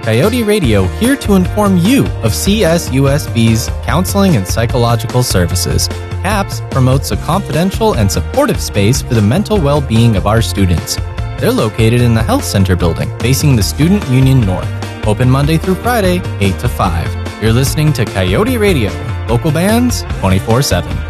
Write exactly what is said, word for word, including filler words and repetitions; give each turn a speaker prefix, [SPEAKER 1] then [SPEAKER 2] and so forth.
[SPEAKER 1] Coyote Radio, here to inform you of C S U S B's counseling and psychological services. CAPS promotes a confidential and supportive space for the mental well-being of our students. They're located in the Health Center building, facing the Student Union North. Open Monday through Friday, eight to five. You're listening to Coyote Radio, local bands, twenty-four seven.